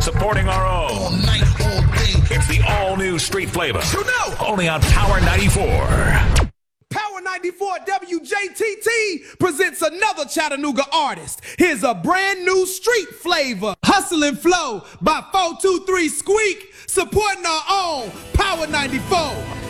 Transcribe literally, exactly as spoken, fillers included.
supporting our own. All night, all day. It's the all-new Street Flavor. You know. Only on Power ninety-four. Power ninety-four W J T T presents another Chattanooga artist. Here's a brand new Street Flavor. Hustle and Flow by four two three Squeak, supporting our own Power ninety-four.